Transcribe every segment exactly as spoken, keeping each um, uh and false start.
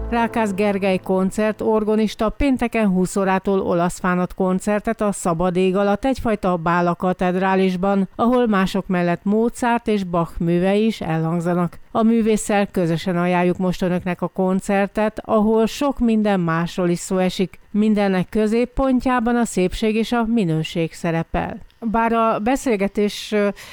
Rákász Gergely koncert orgonista pénteken húsz órától olasz fánat koncertet a szabad ég alatt egyfajta bál a katedrálisban, ahol mások mellett Mozart és Bach művei is elhangzanak. A művésszel közösen ajánljuk most önöknek a koncertet, ahol sok minden másról is szó esik. Mindennek középpontjában a szépség és a minőség szerepel. Bár a beszélgetés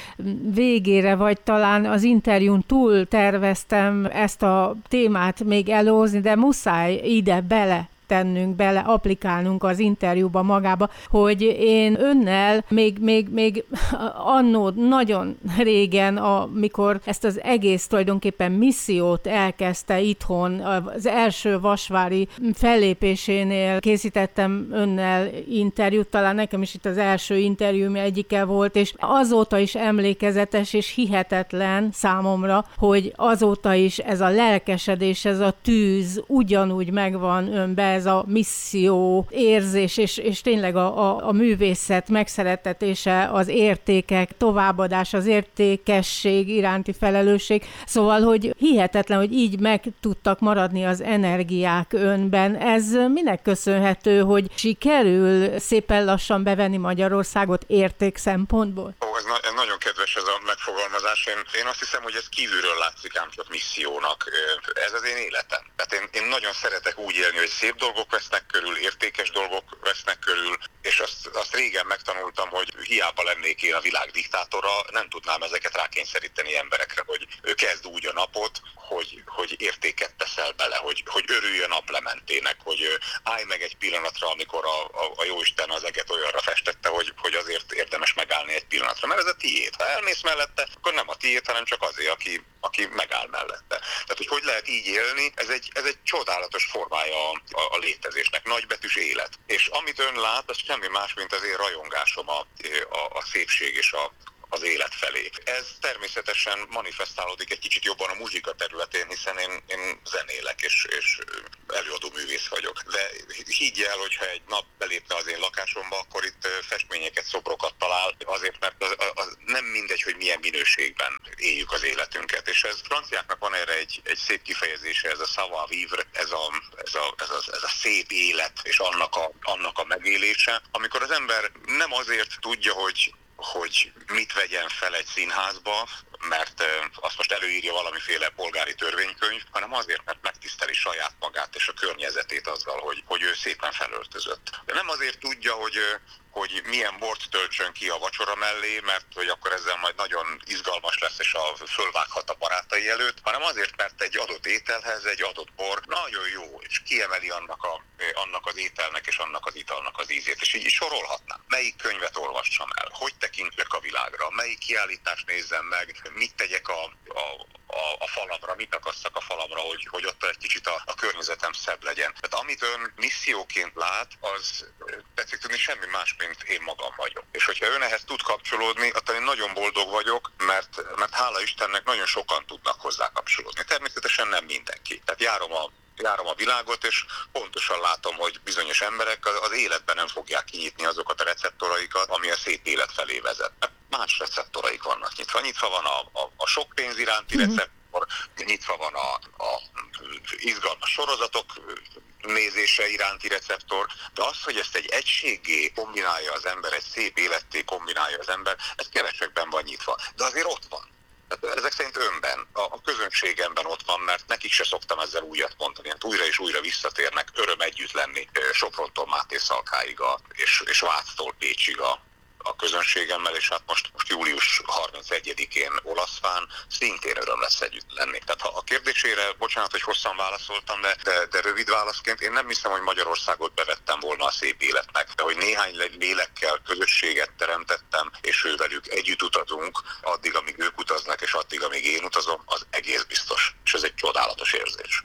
végére, vagy talán az interjún túl terveztem ezt a témát még előhozni, de muszáj ide bele tennünk bele, applikálnunk az interjúba magába, hogy én önnel még, még, még annó nagyon régen, amikor ezt az egész tulajdonképpen missziót elkezdte itthon, az első vasvári fellépésénél készítettem önnel interjút, talán nekem is itt az első interjúm egyike volt, és azóta is emlékezetes és hihetetlen számomra, hogy azóta is ez a lelkesedés, ez a tűz ugyanúgy megvan önbe, ez a misszió érzés, és, és tényleg a, a, a művészet megszerettetése, az értékek továbbadás, az értékesség iránti felelősség. Szóval, hogy hihetetlen, hogy így meg tudtak maradni az energiák önben. Ez minek köszönhető, hogy sikerül szépen lassan bevenni Magyarországot érték szempontból? Ó, ez, na- ez nagyon kedves ez a megfogalmazás. Én, én azt hiszem, hogy ez kívülről látszik ám csak missziónak. Ez az én életem. Tehát én, én nagyon szeretek úgy élni, hogy szép dolgok vesznek körül, értékes dolgok vesznek körül, és azt, azt régen megtanultam, hogy hiába lennék én a világ diktátora, nem tudnám ezeket rákényszeríteni emberekre, hogy ő kezd úgy a napot, hogy, hogy értéket teszel bele, hogy, hogy örülj a naplementének, hogy állj meg egy pillanatra, amikor a, a, a jóisten az eget olyanra festette, hogy, hogy azért érdemes megállni egy pillanatra, mert ez a tiéd. Ha elmész mellette, akkor nem a tiéd, hanem csak azért, aki, aki megáll mellette. Tehát, hogy hogy lehet így élni, ez egy, ez egy csodálatos formája a, a, a létezésnek, nagybetűs élet. És amit ön lát, az semmi más, mint az én rajongásom a, a, a szépség és a az élet felé. Ez természetesen manifestálódik egy kicsit jobban a muzsika területén, hiszen én, én zenélek és, és előadó művész vagyok. De higgy el, hogyha egy nap belépne az én lakásomba, akkor itt festményeket, szobrokat talál, azért, mert az, az nem mindegy, hogy milyen minőségben éljük az életünket. És ez franciáknak van erre egy, egy szép kifejezése, ez a savoir vivre, ez a, ez a, ez a, ez a szép élet és annak a, annak a megélése, amikor az ember nem azért tudja, hogy hogy mit vegyen fel egy színházba, mert azt most előírja valamiféle polgári törvénykönyv, hanem azért, mert megtiszteli saját magát és a környezetét azzal, hogy, hogy ő szépen felöltözött. De nem azért tudja, hogy hogy milyen bort töltsön ki a vacsora mellé, mert hogy akkor ezzel majd nagyon izgalmas lesz, és a fölvághat a barátai előtt, hanem azért, mert egy adott ételhez egy adott bor nagyon jó, és kiemeli annak, a, annak az ételnek és annak az italnak az ízét. És így is sorolhatnám. Melyik könyvet olvassam el? Hogy tekintsek a világra? Melyik kiállítást nézzem meg? Mit tegyek a, a, a, a falamra? Mit akasszak a falamra, hogy, hogy ott egy kicsit a, a környezetem szebb legyen? Tehát amit ön misszióként lát, az tetszik tudni semmi más, mint én magam vagyok. És hogyha ön ehhez tud kapcsolódni, akkor én nagyon boldog vagyok, mert, mert hála Istennek nagyon sokan tudnak hozzá kapcsolódni. Természetesen nem mindenki. Tehát járom a járom a világot, és pontosan látom, hogy bizonyos emberek az életben nem fogják kinyitni azokat a receptoraikat, ami a szép élet felé vezet. Más receptoraik vannak nyitva. Nyitva van a, a, a sok pénz iránti mm-hmm. receptor, nyitva van a, a izgalmas sorozatok nézése iránti receptor, de az, hogy ezt egy egységgé kombinálja az ember, egy szép életté kombinálja az ember, ez kevesekben van nyitva. De azért ott van. Ezek szerint önben, a közönségemben ott van, mert nekik se szoktam ezzel újat mondani. Hát újra és újra visszatérnek, öröm együtt lenni Soprontól Máté Szalkáig a, és, és Váctól Pécsig a, a közönségemmel, és hát most, most július harmincegyedikén Olaszfán szintén öröm lesz együtt lenni. Tehát ha a kérdésére, bocsánat, hogy hosszan válaszoltam, de, de, de rövid válaszként, én nem hiszem, hogy Magyarországot bevettem volna a szép életnek, de hogy néhány lélekkel közösséget teremtettem, és ővelük együtt utazunk, addig, amíg ők utaznak, és addig, amíg én utazom, az egész biztos. És ez egy csodálatos érzés.